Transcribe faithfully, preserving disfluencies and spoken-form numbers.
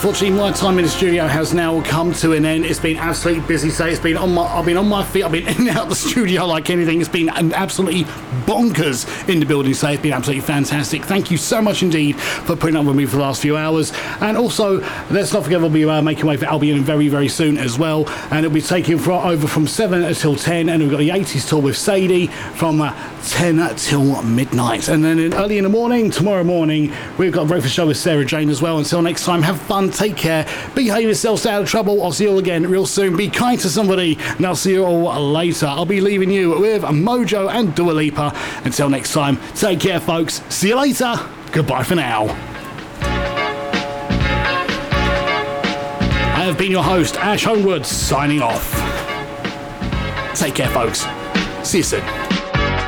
unfortunately, my time in the studio has now come to an end. It's been absolutely busy today. It's been on my, I've been on my feet. I've been in and out of the studio like anything. It's been absolutely bonkers in the building today. It's been absolutely fantastic. Thank you so much indeed for putting up with me for the last few hours. And also, let's not forget we'll be uh, making way for Albion very, very soon as well. And it'll be taking for, over from seven until ten. And we've got the eighties tour with Sadie from uh, ten till midnight. And then in, early in the morning, tomorrow morning, we've got a breakfast show with Sarah Jane as well. Until next time, have fun, take care, behave yourself, stay out of trouble. I'll see you all again real soon. Be kind to somebody, and I'll see you all later. I'll be leaving you with Mojo and Dua Lipa. Until next time, take care, folks. See you later. Goodbye for now. I have been your host, Ash Homewood, signing off. Take care, folks. See you soon.